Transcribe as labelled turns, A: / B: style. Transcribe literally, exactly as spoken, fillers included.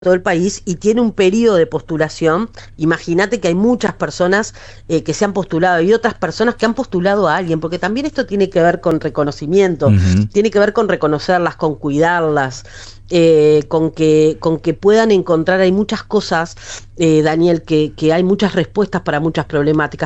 A: todo el país y tiene un periodo de postulación. Imagínate que hay muchas personas eh, que se han postulado y otras personas que han postulado a alguien, porque también esto tiene que ver con reconocimiento,
B: Ujú.
A: tiene que ver con reconocerlas, con cuidarlas, eh, con que con que puedan encontrar. Hay muchas cosas, eh, Daniel, que, que hay muchas respuestas para muchas problemáticas.